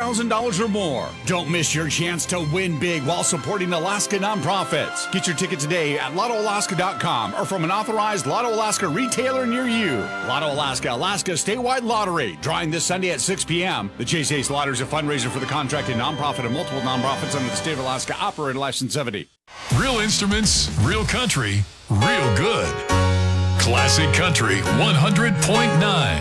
$1,000 or more. Don't miss your chance to win big while supporting Alaska nonprofits. Get your ticket today at LottoAlaska.com or from an authorized Lotto Alaska retailer near you. Lotto Alaska, Alaska's statewide lottery. Drawing this Sunday at 6 p.m. The Chase Ace Lottery is a fundraiser for the contracted nonprofit and multiple nonprofits under the state of Alaska, operator license 70. Real instruments, real country, real good. Classic Country 100.9.